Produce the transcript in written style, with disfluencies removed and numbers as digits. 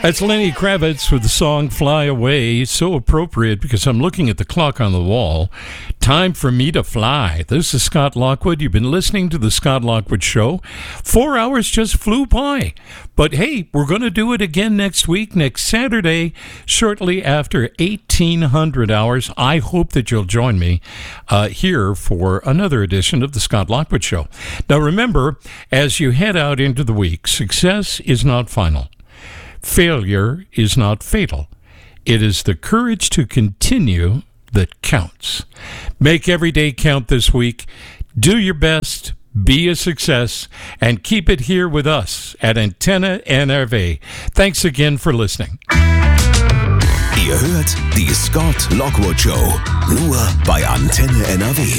That's Lenny Kravitz with the song Fly Away. So appropriate because I'm looking at the clock on the wall. Time for me to fly. This is Scott Lockwood. You've been listening to The Scott Lockwood Show. 4 hours just flew by. But hey, we're going to do it again next week, next Saturday, shortly after 1800 hours. I hope that you'll join me here for another edition of The Scott Lockwood Show. Now remember, as you head out into the week, success is not final. Failure is not fatal. It is the courage to continue that counts. Make every day count this week. Do your best. Be a success. And keep it here with us at Antenne NRW. Thanks again for listening. Ihr hört die Scott Lockwood Show. Nur bei Antenne NRW.